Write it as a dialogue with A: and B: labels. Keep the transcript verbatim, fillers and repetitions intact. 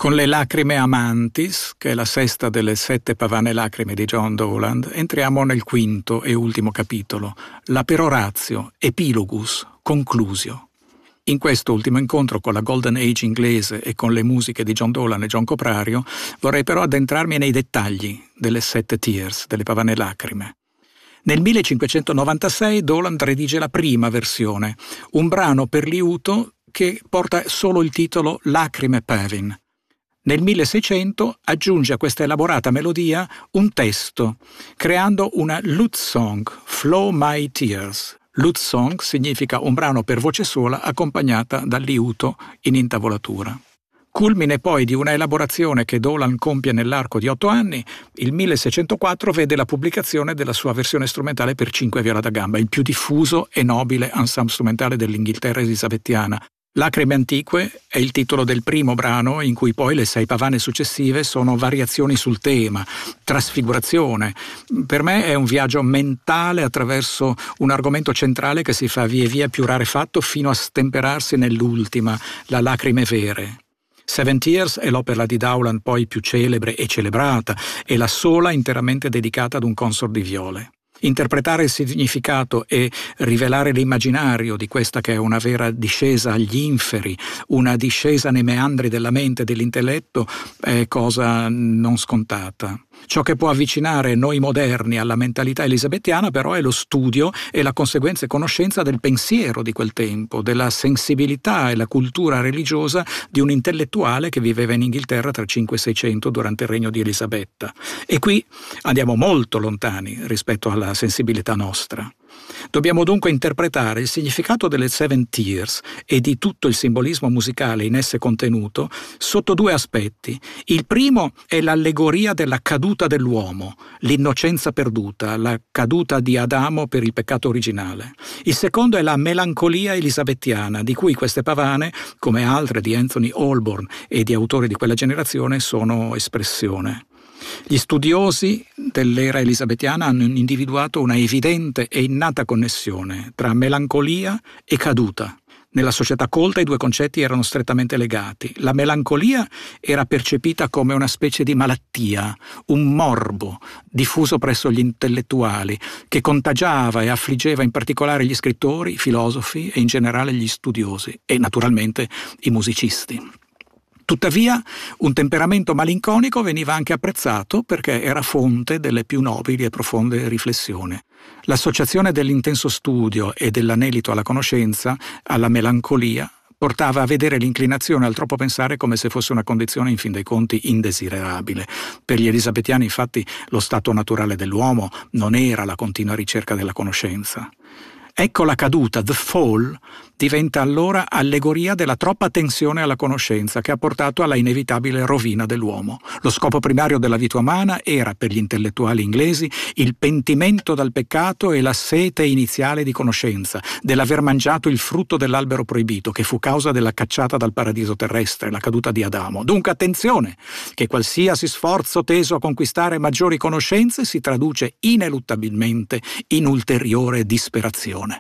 A: Con Le lacrime amantis, che è la sesta delle sette pavane lacrime di John Dowland, entriamo nel quinto e ultimo capitolo, la peroratio, epilogus, conclusio. In questo ultimo incontro con la Golden Age inglese e con le musiche di John Dowland e John Coprario vorrei però addentrarmi nei dettagli delle sette tears, delle pavane lacrime. Nel millecinquecentonovantasei Dowland redige la prima versione, un brano per liuto che porta solo il titolo Lacrime Pavin. Nel milleseicento aggiunge a questa elaborata melodia un testo, creando una lute song, Flow My Tears. Lute song significa un brano per voce sola accompagnata dal liuto in intavolatura. Culmine poi di una elaborazione che Dowland compie nell'arco di otto anni, il milleseicentoquattro vede la pubblicazione della sua versione strumentale per cinque viola da gamba, il più diffuso e nobile ensemble strumentale dell'Inghilterra elisabettiana. Lacrime antiche è il titolo del primo brano, in cui poi le sei pavane successive sono variazioni sul tema, trasfigurazione. Per me è un viaggio mentale attraverso un argomento centrale che si fa via via più rarefatto fino a stemperarsi nell'ultima, la Lacrime vere. Seven Tears è l'opera di Dowland poi più celebre e celebrata, è la sola interamente dedicata ad un consort di viole. Interpretare il significato e rivelare l'immaginario di questa che è una vera discesa agli inferi, una discesa nei meandri della mente e dell'intelletto, è cosa non scontata. Ciò che può avvicinare noi moderni alla mentalità elisabettiana però è lo studio e la conseguente conoscenza del pensiero di quel tempo, della sensibilità e la cultura religiosa di un intellettuale che viveva in Inghilterra tra cinque e seicento durante il regno di Elisabetta. E qui andiamo molto lontani rispetto alla sensibilità nostra. Dobbiamo dunque interpretare il significato delle Seven Tears e di tutto il simbolismo musicale in esse contenuto sotto due aspetti. Il primo è l'allegoria della caduta dell'uomo, l'innocenza perduta, la caduta di Adamo per il peccato originale. Il secondo è la melancolia elisabettiana, di cui queste pavane, come altre di Anthony Holborn e di autori di quella generazione, sono espressione. Gli studiosi dell'era elisabettiana hanno individuato una evidente e innata connessione tra melancolia e caduta. Nella società colta i due concetti erano strettamente legati. La melancolia era percepita come una specie di malattia, un morbo diffuso presso gli intellettuali, che contagiava e affliggeva in particolare gli scrittori, i filosofi e in generale gli studiosi e naturalmente i musicisti. Tuttavia, un temperamento malinconico veniva anche apprezzato perché era fonte delle più nobili e profonde riflessioni. L'associazione dell'intenso studio e dell'anelito alla conoscenza alla melancolia portava a vedere l'inclinazione al troppo pensare come se fosse una condizione in fin dei conti indesiderabile. Per gli elisabettiani, infatti, lo stato naturale dell'uomo non era la continua ricerca della conoscenza. Ecco la caduta, the fall, diventa allora allegoria della troppa tensione alla conoscenza che ha portato alla inevitabile rovina dell'uomo. Lo scopo primario della vita umana era, per gli intellettuali inglesi, il pentimento dal peccato e la sete iniziale di conoscenza, dell'aver mangiato il frutto dell'albero proibito, che fu causa della cacciata dal paradiso terrestre, la caduta di Adamo. Dunque attenzione, che qualsiasi sforzo teso a conquistare maggiori conoscenze si traduce ineluttabilmente in ulteriore disperazione.